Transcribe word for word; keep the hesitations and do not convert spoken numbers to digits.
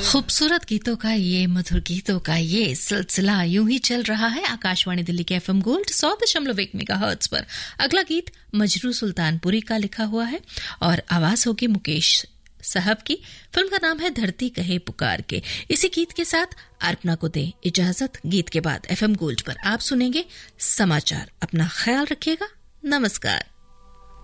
खूबसूरत गीतों का ये मधुर गीतों का ये सिलसिला यूं ही चल रहा है आकाशवाणी दिल्ली के एफएम गोल्ड सौ दशमलव एक मेगाहर्ट्ज पर। अगला गीत मजरू सुल्तानपुरी का लिखा हुआ है और आवाज होगी मुकेश साहब की। फिल्म का नाम है धरती कहे पुकार के। इसी गीत के साथ अर्पणा को दे इजाजत। गीत के बाद एफएम गोल्ड पर आप सुनेंगे समाचार। अपना ख्याल रखिएगा। नमस्कार।